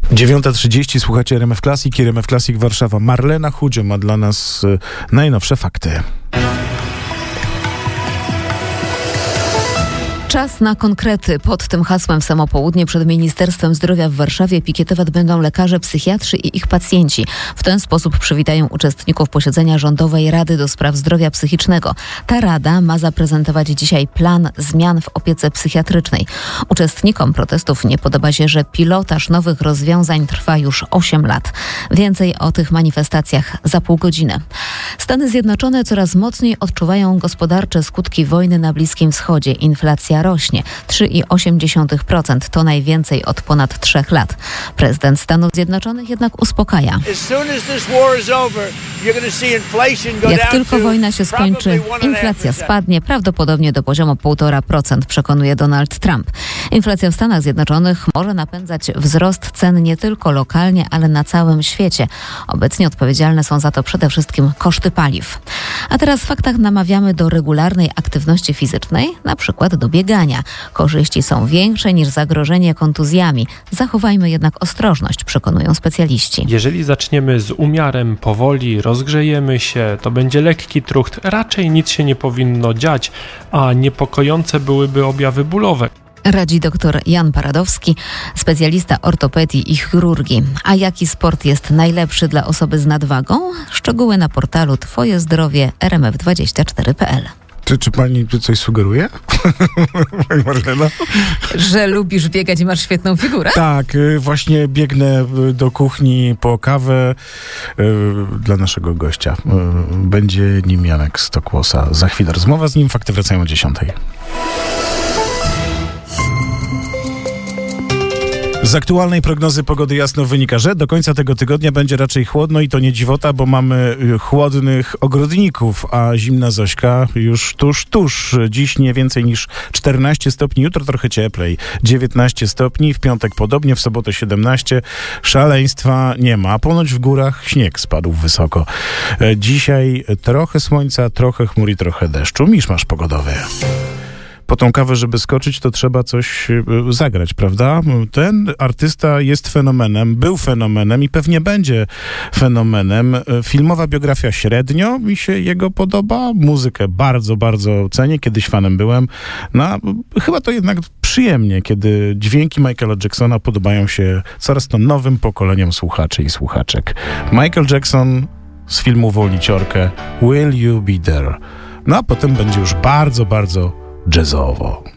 9:30, słuchacie RMF Classic i RMF Classic Warszawa. Marlena Chudzio ma dla nas najnowsze fakty. Czas na konkrety. Pod tym hasłem w samo południe przed Ministerstwem Zdrowia w Warszawie pikietować będą lekarze, psychiatrzy i ich pacjenci. W ten sposób przywitają uczestników posiedzenia Rządowej Rady do Spraw Zdrowia Psychicznego. Ta rada ma zaprezentować dzisiaj plan zmian w opiece psychiatrycznej. Uczestnikom protestów nie podoba się, że pilotaż nowych rozwiązań trwa już 8 lat. Więcej o tych manifestacjach za pół godziny. Stany Zjednoczone coraz mocniej odczuwają gospodarcze skutki wojny na Bliskim Wschodzie. Inflacja rośnie. 3,8% to najwięcej od ponad 3 lat. Prezydent Stanów Zjednoczonych jednak uspokaja. Jak tylko wojna się skończy, inflacja spadnie prawdopodobnie do poziomu 1,5%, przekonuje Donald Trump. Inflacja w Stanach Zjednoczonych może napędzać wzrost cen nie tylko lokalnie, ale na całym świecie. Obecnie odpowiedzialne są za to przede wszystkim koszty paliw. A teraz w faktach namawiamy do regularnej aktywności fizycznej, na przykład do biegania. Korzyści są większe niż zagrożenie kontuzjami. Zachowajmy jednak ostrożność, przekonują specjaliści. Jeżeli zaczniemy z umiarem, powoli, rozgrzejemy się, to będzie lekki trucht. Raczej nic się nie powinno dziać, a niepokojące byłyby objawy bólowe. Radzi dr Jan Paradowski, specjalista ortopedii i chirurgii. A jaki sport jest najlepszy dla osoby z nadwagą? Szczegóły na portalu Twoje zdrowie rmf24.pl. Czy pani coś sugeruje? Pani Marlena? Że lubisz biegać i masz świetną figurę? Tak, właśnie biegnę do kuchni po kawę dla naszego gościa. Będzie nim Janek Stokłosa. Za chwilę rozmowa z nim, fakty wracają o 10:00. Z aktualnej prognozy pogody jasno wynika, że do końca tego tygodnia będzie raczej chłodno i to nie dziwota, bo mamy chłodnych ogrodników, a zimna Zośka już tuż. Dziś nie więcej niż 14 stopni, jutro trochę cieplej, 19 stopni, w piątek podobnie, w sobotę 17. Szaleństwa nie ma. Ponoć w górach śnieg spadł wysoko. Dzisiaj trochę słońca, trochę chmur i trochę deszczu. Miszmasz pogodowy. Po tą kawę, żeby skoczyć, to trzeba coś zagrać, prawda? Ten artysta jest fenomenem, był fenomenem i pewnie będzie fenomenem. Filmowa biografia średnio mi się jego podoba. Muzykę bardzo, bardzo cenię. Kiedyś fanem byłem. No, chyba to jednak przyjemnie, kiedy dźwięki Michaela Jacksona podobają się coraz to nowym pokoleniom słuchaczy i słuchaczek. Michael Jackson z filmu Wolniciorkę Will You Be There? No a potem będzie już bardzo, bardzo jazzowo.